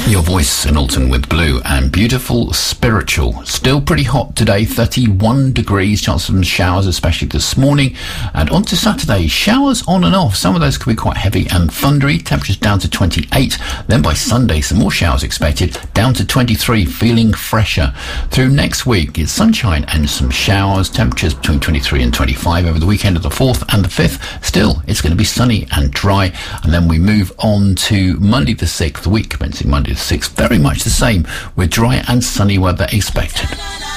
Your Voice in Alton with Blue and Beautiful Spiritual. Still pretty hot today, 31 degrees, chance of some showers, especially this morning. And on to Saturday, showers on and off. Some of those could be quite heavy and thundery. Temperatures down to 28. Then by Sunday, some more showers expected, down to 23, feeling fresher. Through next week, it's sunshine and some showers. Temperatures between 23 and 25 over the weekend of the 4th and the 5th. Still, it's going to be sunny and dry. And then we move on to Monday the 6th, the week commencing Monday the 6th. Very much the same, with dry and sunny weather expected.